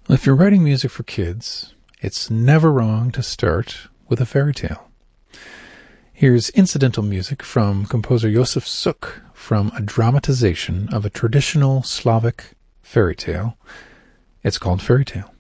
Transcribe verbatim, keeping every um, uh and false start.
If you're writing music for kids, it's never wrong to start with a fairy tale. Here's incidental music from composer Josef Suk from a dramatization of a traditional Slavic fairy tale. It's called Fairy Tale.